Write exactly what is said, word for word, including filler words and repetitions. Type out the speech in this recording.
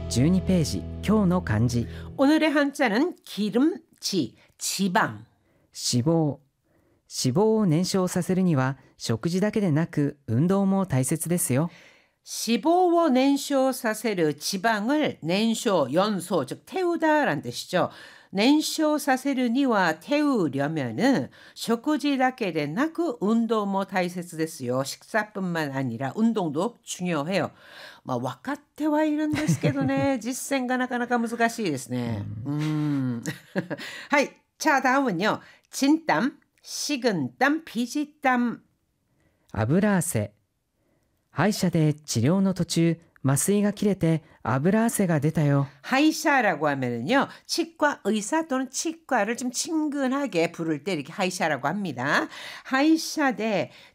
じゅうにページ、今日の漢字。 오늘의 한자는 기름지, 지방. 脂肪。脂肪を燃焼させるには食事だけでなく運動も大切ですよ。 脂肪を 燃焼させる지방을燃焼, 연소, 즉 태우다라는 뜻이죠. 燃焼させるには 태우려면은 食事だけでなく 운동도 大切ですよ. 식사뿐만 아니라 운동도 중요해요. まあ分かってはいるんですけどね実践がなかなか難しいですね. 음. はい. 자, 다음은요. 진땀, 식은땀, 비지땀. 油汗。歯医者で治療の途中、麻酔が切れて油汗が出たよ。 하이샤라고 하면은요, 치과 의사 또는 치과를 좀 친근하게 부를 때 이렇게 하이샤라고 합니다. 하이샤 대